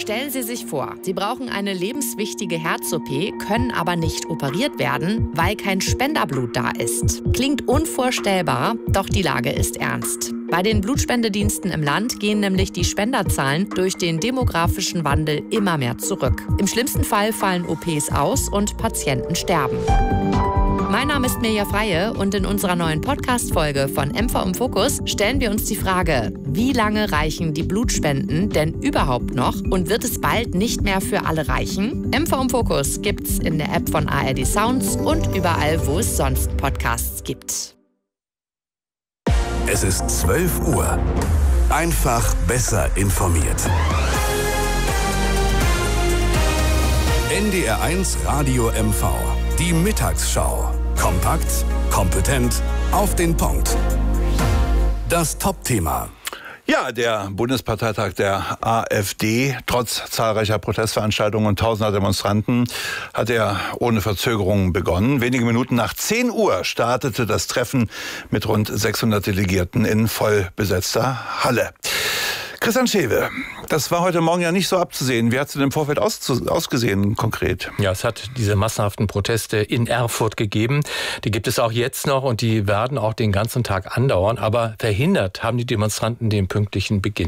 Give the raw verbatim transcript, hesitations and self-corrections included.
Stellen Sie sich vor, Sie brauchen eine lebenswichtige Herz-O P, können aber nicht operiert werden, weil kein Spenderblut da ist. Klingt unvorstellbar, doch die Lage ist ernst. Bei den Blutspendediensten im Land gehen nämlich die Spenderzahlen durch den demografischen Wandel immer mehr zurück. Im schlimmsten Fall fallen O Ps aus und Patienten sterben. Mein Name ist Mirja Freie und in unserer neuen Podcast-Folge von M V im Fokus stellen wir uns die Frage, wie lange reichen die Blutspenden denn überhaupt noch und wird es bald nicht mehr für alle reichen? M V im Fokus gibt's in der App von A R D Sounds und überall, wo es sonst Podcasts gibt. Es ist zwölf Uhr. Einfach besser informiert. N D R eins Radio M V. Die Mittagsschau. Kompakt, kompetent, auf den Punkt. Das Top-Thema. Ja, der Bundesparteitag der AfD, trotz zahlreicher Protestveranstaltungen und tausender Demonstranten, hat er ohne Verzögerung begonnen. Wenige Minuten nach zehn Uhr startete das Treffen mit rund sechshundert Delegierten in vollbesetzter Halle. Christian Schewe, das war heute Morgen ja nicht so abzusehen. Wie hat es denn im Vorfeld aus, ausgesehen konkret? Ja, es hat diese massenhaften Proteste in Erfurt gegeben. Die gibt es auch jetzt noch und die werden auch den ganzen Tag andauern. Aber verhindert haben die Demonstranten den pünktlichen Beginn